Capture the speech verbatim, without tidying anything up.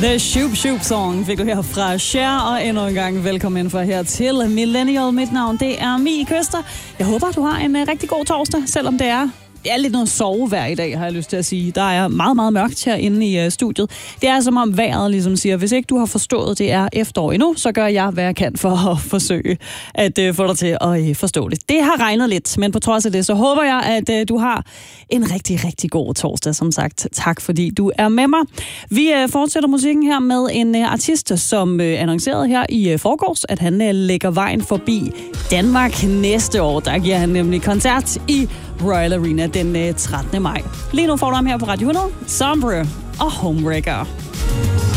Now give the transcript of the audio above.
The Shoop Shoop Song fik du her fra Cher, og endnu en gang velkommen for her til Millennial. Mit navn, det er Mie Køster. Jeg håber, du har en uh, rigtig god torsdag, selvom det er Det er lidt noget sovevejr i dag, har jeg lyst til at sige. Der er meget, meget mørkt herinde i uh, studiet. Det er som om vejret ligesom siger, hvis ikke du har forstået, det er efterår endnu, så gør jeg, hvad jeg kan for at forsøge at uh, få dig til at uh, forstå det. Det har regnet lidt, men på trods af det, så håber jeg, at uh, du har en rigtig, rigtig god torsdag, som sagt. Tak, fordi du er med mig. Vi uh, fortsætter musikken her med en uh, artist, som uh, annoncerede her i uh, forgårs, at han uh, lægger vejen forbi Danmark næste år. Der giver han nemlig koncert i Royal Arena den trettende maj. Lige nu får du ham her på Radio hundrede, Sombre og Homewrecker.